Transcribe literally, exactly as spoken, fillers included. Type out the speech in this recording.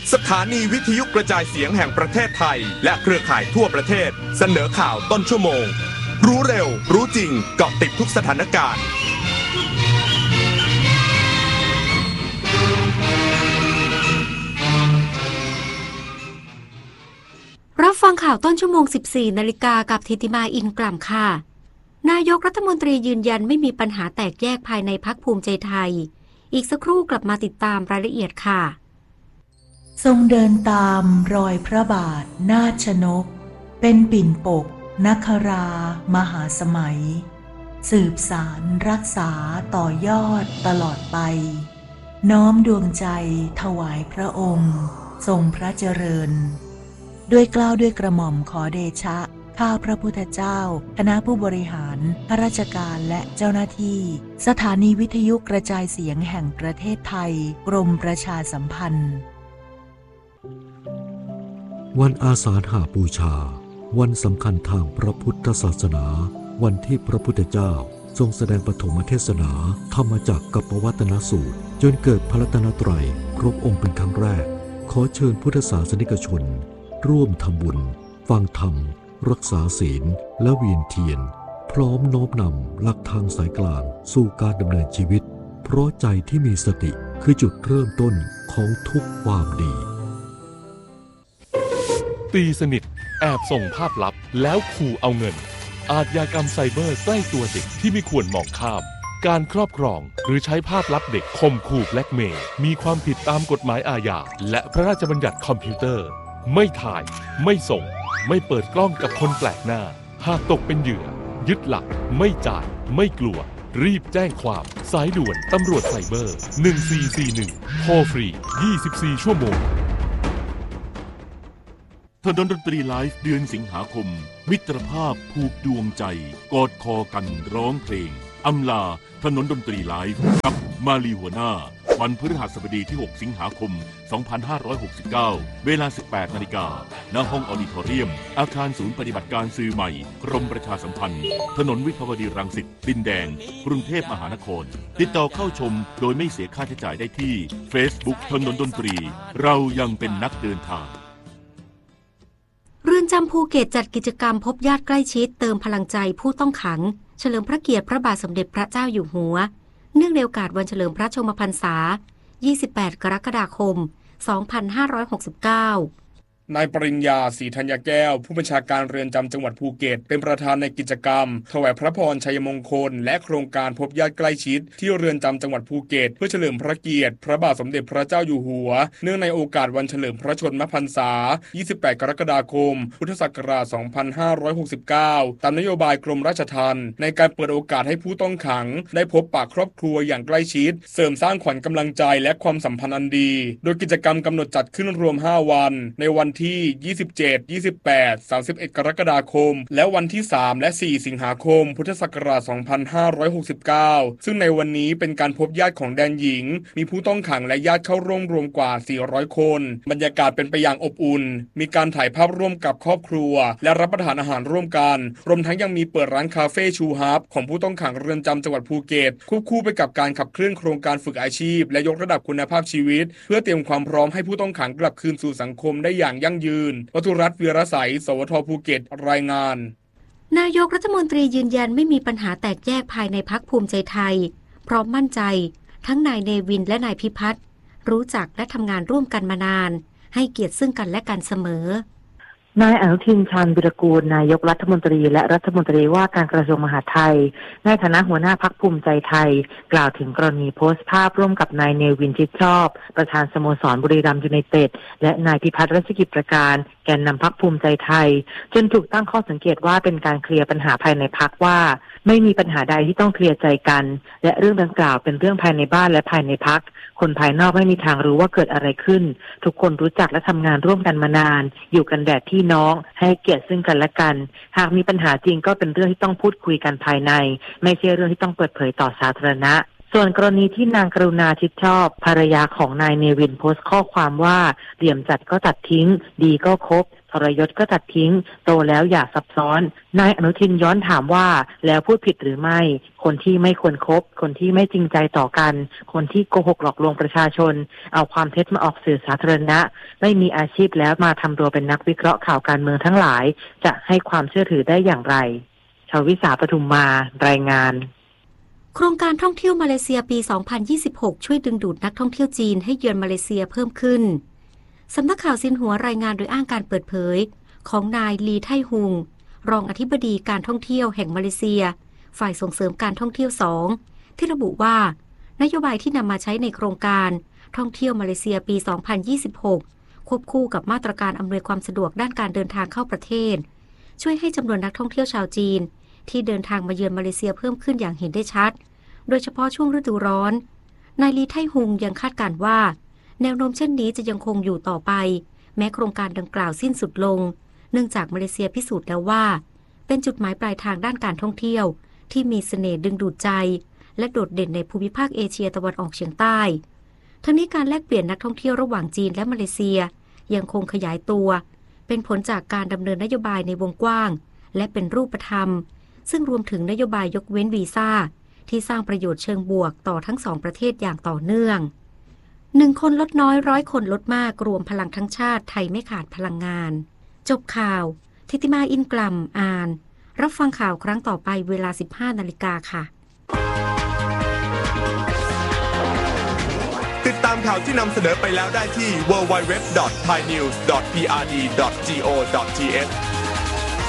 สถานีวิทยุกระจายเสียงแห่งประเทศไทยและเครือข่ายทั่วประเทศเสนอข่าวต้นชั่วโมงรู้เร็วรู้จริงเกาะติดทุกสถานการณ์รับฟังข่าวต้นชั่วโมง สิบสี่ นาฬิกากับธิติมาอินกล่ำค่ะนายกรัฐมนตรียืนยันไม่มีปัญหาแตกแยกภายในพรรคภูมิใจไทยอีกสักครู่กลับมาติดตามรายละเอียดค่ะทรงเดินตามรอยพระบาทนาถชนกเป็นปิ่นปกนครามหาสมัยสืบสารรักษาต่อยอดตลอดไปน้อมดวงใจถวายพระองค์ทรงพระเจริญด้วยเกล้าด้วยกระหม่อมขอเดชะข้าพระพุทธเจ้าคณะผู้บริหารข้าราชการและเจ้าหน้าที่สถานีวิทยุกระจายเสียงแห่งประเทศไทยกรมประชาสัมพันธ์วันอาสาฬหบูชาวันสำคัญทางพระพุทธศาสนาวันที่พระพุทธเจ้าทรงแสดงปฐมเทศนาธรรมจักรกับปวัตนสูตรจนเกิดพระรัตนตรัยครบองค์เป็นครั้งแรกขอเชิญพุทธศาสนิกชนร่วมทำบุญฟังธรรมรักษาศีลและเวียนเทียนพร้อมน้อมนำหลักทางสายกลางสู่การดำเนินชีวิตเพราะใจที่มีสติคือจุดเริ่มต้นของทุกความดีตีสนิทแอบส่งภาพลับแล้วขู่เอาเงินอาชญากรรมไซเบอร์ใกล้ตัวเด็กที่ไม่ควรมองข้ามการครอบครองหรือใช้ภาพลับเด็กข่มขู่แบล็กเมย์มีความผิดตามกฎหมายอาญาและพระราชบัญญัติคอมพิวเตอร์ไม่ถ่ายไม่ส่งไม่เปิดกล้องกับคนแปลกหน้าหากตกเป็นเหยื่อยึดหลักไม่จ่ายไม่กลัวรีบแจ้งความสายด่วนตำรวจไซเบอร์หนึ่งสี่สี่หนึ่งโทรฟรียี่สิบสี่ชั่วโมงถนนดนตรีไลฟ์เดือนสิงหาคมมิตรภาพผูกดวงใจกอดคอกันร้องเพลงอำลาถนนดนตรีไลฟ์กับมาลีหัวหน้าวันพฤหัสบดีที่หกสิงหาคมสองพันห้าร้อยหกสิบเก้าเวลา สิบแปดนาฬิกา ณ ห้องออดิทอเรียมอาคารศูนย์ปฏิบัติการสื่อใหม่กรมประชาสัมพันธ์ถนนวิภาวดีรังสิตดินแดงกรุงเทพมหานครติดต่อเข้าชมโดยไม่เสียค่าใช้จ่ายได้ที่ Facebook ถนนดนตรีเรายังเป็นนักเดินทางเรือนจำภูเก็ตจัดกิจกรรมพบญาติใกล้ชิดเติมพลังใจผู้ต้องขังเฉลิมพระเกียรติพระบาทสมเด็จพระเจ้าอยู่หัวเนื่องในโอกาสวันเฉลิมพระชนมพรรษายี่สิบแปดกรกฎาคมสองพันห้าร้อยหกสิบเก้านายปริญญาศรีธัญแก้วผู้บัญชาการเรือนจำจังหวัดภูเก็ตเป็นประธานในกิจกรรมถวายพระพรชัยมงคลและโครงการพบญาติใกล้ชิดที่เรือนจำจังหวัดภูเก็ตเพื่อเฉลิมพระเกียรติพระบาทสมเด็จพระเจ้าอยู่หัวเนื่องในโอกาสวันเฉลิมพระชนมพรรษายี่สิบแปดกรกฎาคมพุทธศักราชสองพันห้าร้อยหกสิบเก้าตามนโยบายกรมราชทัณฑ์ในการเปิดโอกาสให้ผู้ต้องขังได้พบปะครอบครัวอย่างใกล้ชิดเสริมสร้างขวัญกำลังใจและความสัมพันธ์อันดีโดยกิจกรรมกำหนดจัดขึ้นรวมห้าวันในวันที่ยี่สิบเจ็ด ยี่สิบแปด สามสิบเอ็ด กรกฎาคมและวันที่สามและสี่สิงหาคมพุทธศักราชสองพันห้าร้อยหกสิบเก้าซึ่งในวันนี้เป็นการพบญาติของแดนหญิงมีผู้ต้องขังและญาติเข้าร่วมรวมกว่าสี่ร้อยคนบรรยากาศเป็นไปอย่างอบอุ่นมีการถ่ายภาพร่วมกับครอบครัวและรับประทานอาหารร่วมกันรวมทั้งยังมีเปิดร้านคาเฟ่ชูฮับของผู้ต้องขังเรือนจำจังหวัดภูเก็ตควบคู่ไปกับการขับเคลื่อนโครงการฝึกอาชีพและยกระดับคุณภาพชีวิตเพื่อเตรียมความพร้อมให้ผู้ต้องขังกลับคืนสู่สังคมได้อย่างยั่งยืนวทุรัตน์ วีรศัย สวท ภูเก็ตรายงานนายกรัฐมนตรียืนยันไม่มีปัญหาแตกแยกภายในพรรคภูมิใจไทยพร้อมมั่นใจทั้งนายเนวินและนายพิพัฒน์รู้จักและทำงานร่วมกันมานานให้เกียรติซึ่งกันและกันเสมอนายอนุทิน ชาญวิรากูลนายกรัฐมนตรีและรัฐมนตรีว่าการกระทรวงมหาดไทยในฐานะหัวหน้าพรรคภูมิใจไทยกล่าวถึงกรณีโพสต์ภาพร่วมกับนายเนวินชิดชอบประธานสโมสรบุรีรัมย์ยูไนเต็ดและนายพิพัฒน์รัชกิจประการแกนนำพรรคภูมิใจไทยจนถูกตั้งข้อสังเกตว่าเป็นการเคลียร์ปัญหาภายในพรรคว่าไม่มีปัญหาใดที่ต้องเคลียร์ใจกันและเรื่องดังกล่าวเป็นเรื่องภายในบ้านและภายในพรรคคนภายนอกไม่มีทางรู้ว่าเกิดอะไรขึ้นทุกคนรู้จักและทำงานร่วมกันมานานอยู่กันแบบพี่น้องให้เกียรติซึ่งกันและกันหากมีปัญหาจริงก็เป็นเรื่องที่ต้องพูดคุยกันภายในไม่ใช่เรื่องที่ต้องเปิดเผยต่อสาธารณะส่วนกรณีที่นางกรุณาชิดชอบภรรยาของนายเนวินโพสต์ข้อความว่าเหลี่ยมจัดก็ตัดทิ้งดีก็คบทรยศก็ตัดทิ้งโตแล้วอย่าซับซ้อนนายอนุทินย้อนถามว่าแล้วพูดผิดหรือไม่คนที่ไม่ควรคบคนที่ไม่จริงใจต่อกันคนที่โกหกหลอกลวงประชาชนเอาความเท็จมาออกสื่อสาธารณะไม่มีอาชีพแล้วมาทำตัวเป็นนักวิเคราะห์ข่าวการเมืองทั้งหลายจะให้ความเชื่อถือได้อย่างไรชวิสาปทุมมารายงานโครงการท่องเที่ยวมาเลเซียปี สองพันยี่สิบหก ช่วยดึงดูดนักท่องเที่ยวจีนให้เยือนมาเลเซียเพิ่มขึ้นสำนักข่าวซินหัวรายงานโดยอ้างการเปิดเผยของนายลีไทฮุงรองอธิบดีการท่องเที่ยวแห่งมาเลเซียฝ่ายส่งเสริมการท่องเที่ยวสองที่ระบุว่านโยบายที่นำมาใช้ในโครงการท่องเที่ยวมาเลเซียปี สองพันยี่สิบหก ควบคู่กับมาตรการอำนวยความสะดวกด้านการเดินทางเข้าประเทศช่วยให้จำนวนนักท่องเที่ยวชาวจีนที่เดินทางมาเยือนมาเลเซียเพิ่มขึ้นอย่างเห็นได้ชัดโดยเฉพาะช่วงฤดูร้อนนายลีไทฮุงยังคาดการณ์ว่าแนวโน้มเช่นนี้จะยังคงอยู่ต่อไปแม้โครงการดังกล่าวสิ้นสุดลงเนื่องจากมาเลเซียพิสูจน์แล้วว่าเป็นจุดหมายปลายทางด้านการท่องเที่ยวที่มีเสน่ห์ดึงดูดใจและโดดเด่นในภูมิภาคเอเชียตะวันออกเฉียงใต้ทั้งนี้การแลกเปลี่ยนนักท่องเที่ยวระหว่างจีนและมาเลเซียยังคงขยายตัวเป็นผลจากการดำเนินนโยบายในวงกว้างและเป็นรูปธรรมซึ่งรวมถึงนโยบายยกเว้นวีซ่าที่สร้างประโยชน์เชิงบวกต่อทั้งสองประเทศอย่างต่อเนื่องหนึ่งคนลดน้อยร้อยคนลดมากรวมพลังทั้งชาติไทยไม่ขาดพลังงานจบข่าวทิติมาอินกลัมอ่านรับฟังข่าวครั้งต่อไปเวลา สิบห้านาฬิกาค่ะติดตามข่าวที่นำเสนอไปแล้วได้ที่ ดับเบิลยู ดับเบิลยู ดับเบิลยู ดอท ไทยนิวส์ ดอท พี อาร์ ดี ดอท จี โอ ดอท ที เอช